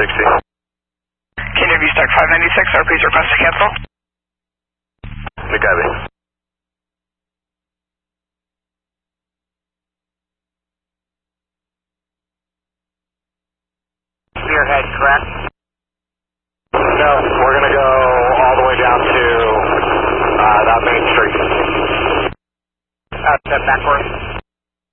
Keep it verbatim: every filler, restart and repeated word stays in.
sixty. Interview Stock five ninety-six, or please request to cancel. The copy. Spearhead, correct? No, we're going to go all the way down to uh, that main street. Uh, backwards.